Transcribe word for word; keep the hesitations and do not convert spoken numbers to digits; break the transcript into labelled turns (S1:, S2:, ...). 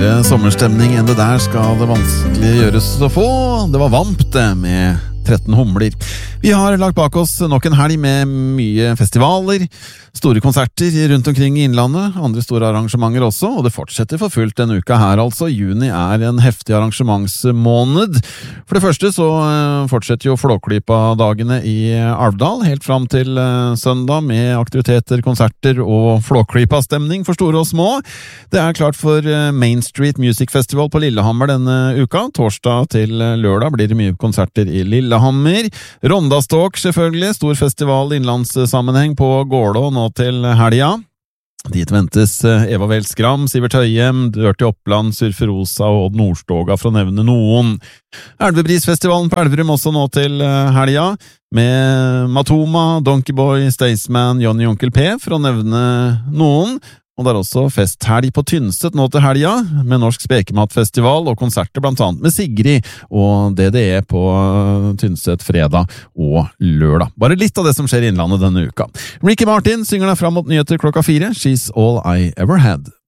S1: bedre sommerstemning enn det der skal det vanskelig gjøres å få. Det var Vamp det med tretten humler. Vi har lagt bak oss nok en helg med mye festivaler, store konserter rundt omkring i Innlandet, andre store arrangementer også, og det fortsetter for fullt denne uka her altså. Juni er en heftig arrangementsmåned. For det første så fortsetter jo Flåklypa-dagene i Alvdal helt fram til søndag med aktiviteter, konserter og Flåklypa-stemning for store og små. Det er klart for Main Street Music Festival på Lillehammer denne uka. Torsdag til lørdag blir det mye konserter i Lillehammer. Rondastalk selvfølgelig, stor festival i innlandssammenheng på Gålå nå til helga. Dit ventes Eva Welskram, Sivert Høyem, Dirty Oppland, Surferosa og Odd Nordstoga for å nevne noen. Elvebrisfestivalen på Elverum også nå til helga, med Matoma, Donkeyboy, Staysman, Johnny Onkel P for å nevne noen. Og det er også festhelg på Tynset nå til helga, med Norsk Spekematfestival og konserter blant annet med Sigrid og D D E på Tynset fredag og lørdag. Bare litt av det som skjer i Innlandet denne uka. Ricky Martin synger deg fram mot nyheter klokka fire. She's all I ever had.